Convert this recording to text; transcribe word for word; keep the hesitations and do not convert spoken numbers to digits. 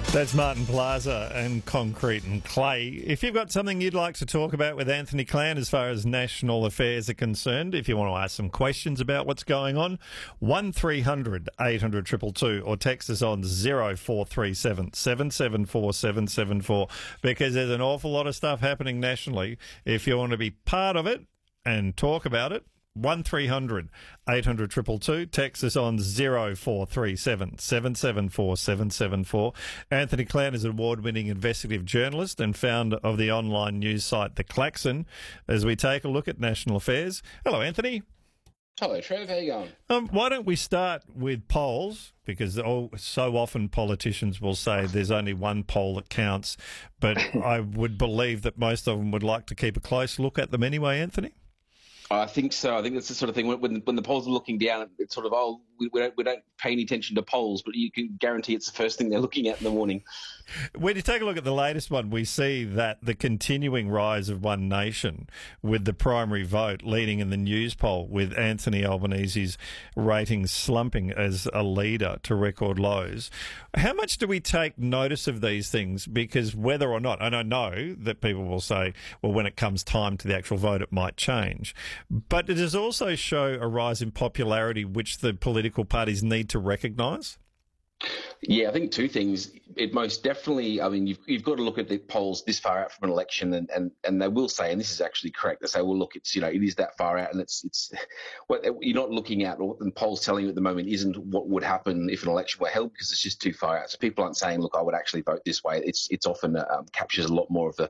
That's Martin Plaza and Concrete and Clay. If you've got something you'd like to talk about with Anthony Clan as far as national affairs are concerned, if you want to ask some questions about what's going on, one three hundred eight hundred two two two or text us on zero four three seven seven seven four seven seven four because there's an awful lot of stuff happening nationally. If you want to be part of it and talk about it, one three hundred eight hundred two two two. Text us on zero four three seven seven seven four seven seven four. Anthony Clan is an award-winning investigative journalist and founder of the online news site The Klaxon as we take a look at national affairs. Hello, Anthony. Hello, Trev. How you going? Um, why don't we start with polls? Because oh, so often politicians will say there's only one poll that counts, but I would believe that most of them would like to keep a close look at them anyway, Anthony. I think so. I think that's the sort of thing when when the polls are looking down, it's sort of, oh, we, we don't we don't pay any attention to polls, but you can guarantee it's the first thing they're looking at in the morning. When you take a look at the latest one, we see that the continuing rise of One Nation with the primary vote leading in the news poll with Anthony Albanese's ratings slumping as a leader to record lows. How much do we take notice of these things? Because whether or not, and I know that people will say, well, when it comes time to the actual vote, it might change. But it does also show a rise in popularity which the political parties need to recognise. Yeah, I think two things. It most definitely, I mean, you've, you've got to look at the polls this far out from an election, and, and, and they will say, and this is actually correct, they say, well, look, it's, you know, it is that far out, and it's, it's what you're not looking at, or what the polls telling you at the moment isn't what would happen if an election were held, because it's just too far out. So people aren't saying, look, I would actually vote this way. It's, it's often um, captures a lot more of the,